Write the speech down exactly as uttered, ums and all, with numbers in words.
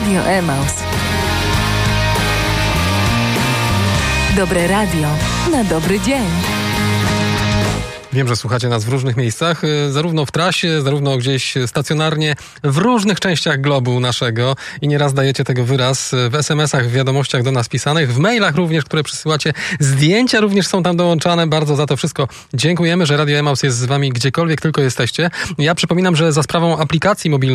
Radio Emaus. Dobre radio na dobry dzień. Wiem, że słuchacie nas w różnych miejscach, zarówno w trasie, zarówno gdzieś stacjonarnie, w różnych częściach globu naszego i nieraz dajecie tego wyraz w es em esach, w wiadomościach do nas pisanych, w mailach również, które przysyłacie. Zdjęcia również są tam dołączane. Bardzo za to wszystko dziękujemy, że Radio Emaus jest z wami gdziekolwiek tylko jesteście. Ja przypominam, że za sprawą aplikacji mobilnej